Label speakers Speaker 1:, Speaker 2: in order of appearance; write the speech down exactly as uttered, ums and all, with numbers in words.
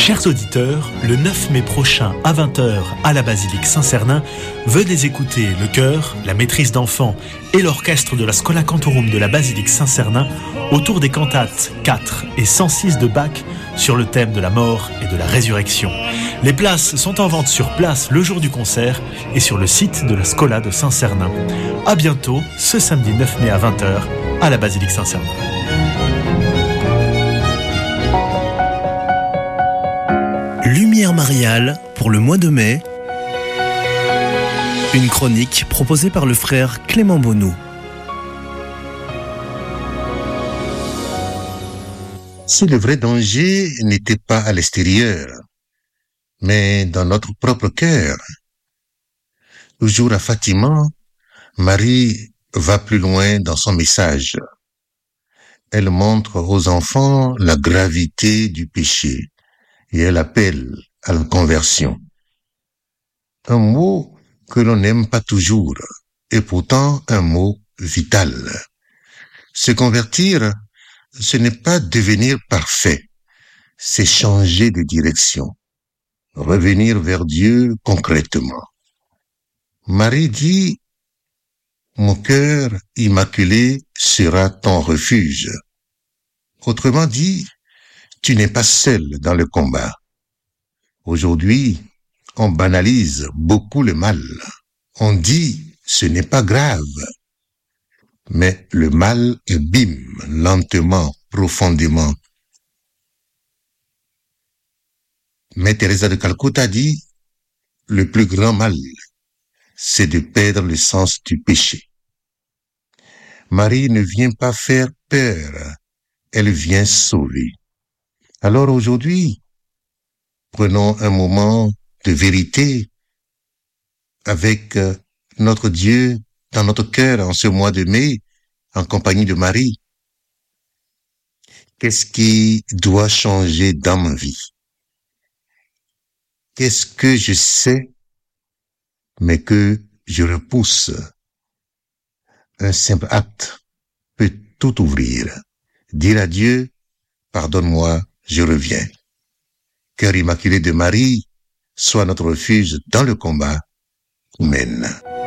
Speaker 1: Chers auditeurs, le neuf mai prochain à vingt heures à la basilique Saint-Cernin, venez écouter le chœur, la maîtrise d'enfants et l'orchestre de la Schola Cantorum de la basilique Saint-Cernin autour des cantates quatre et cent six de Bach sur le thème de la mort et de la résurrection. Les places sont en vente sur place le jour du concert et sur le site de la Schola de Saint-Cernin. À bientôt, ce samedi neuf mai à vingt heures à la basilique Saint-Cernin.
Speaker 2: Lumière mariale pour le mois de mai. Une chronique proposée par le frère Clément Bonnou.
Speaker 3: Si le vrai danger n'était pas à l'extérieur, mais dans notre propre cœur. Toujours à Fatima, Marie va plus loin dans son message. Elle montre aux enfants la gravité du péché et elle appelle à la conversion. Un mot que l'on n'aime pas toujours et pourtant un mot vital. Se convertir, ce n'est pas devenir parfait, c'est changer de direction, revenir vers Dieu concrètement. Marie dit, « Mon cœur immaculé sera ton refuge ». Autrement dit, tu n'es pas seul dans le combat. Aujourd'hui, on banalise beaucoup le mal. On dit, ce n'est pas grave. Mais le mal abîme lentement, profondément. Mais Teresa de Calcutta dit, le plus grand mal, c'est de perdre le sens du péché. Marie ne vient pas faire peur, elle vient sauver. Alors aujourd'hui, prenons un moment de vérité avec notre Dieu dans notre cœur en ce mois de mai, en compagnie de Marie. Qu'est-ce qui doit changer dans ma vie? Qu'est-ce que je sais, mais que je repousse? Un simple acte peut tout ouvrir. Dire à Dieu, pardonne-moi, je reviens. Cœur immaculé de Marie, sois notre refuge dans le combat. Amen.